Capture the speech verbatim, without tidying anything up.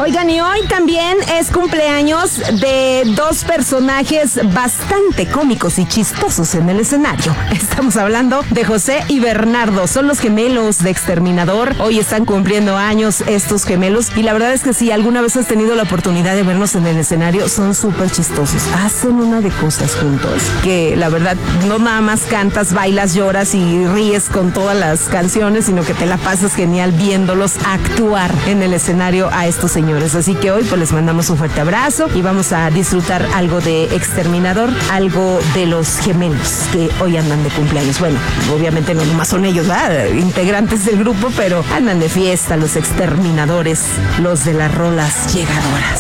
Oigan, y hoy también es cumpleaños de dos personajes bastante cómicos y chistosos en el escenario. Estamos hablando de José y Bernardo. Son los gemelos de Exterminador. Hoy están cumpliendo años estos gemelos. Y la verdad es que si alguna vez has tenido la oportunidad de vernos en el escenario, son súper chistosos. Hacen una de cosas juntos que la verdad no nada más cantas, bailas, lloras y ríes con todas las canciones, sino que te la pasas genial viéndolos actuar en el escenario a estos señores. Así que hoy pues les mandamos un fuerte abrazo y vamos a disfrutar algo de Exterminador, algo de los gemelos que hoy andan de cumpleaños. Bueno, obviamente no nomás son ellos, ¿verdad? Integrantes del grupo, pero andan de fiesta los Exterminadores, los de las rolas llegadoras.